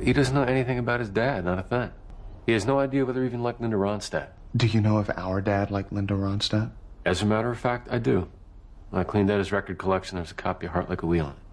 He doesn't know anything about his dad, not a thing. He has no idea whether he even liked Linda Ronstadt. Do you know if our dad liked Linda Ronstadt? As a matter of fact, I do. When I cleaned out his record collection, there's a copy of Heart Like a Wheel in it.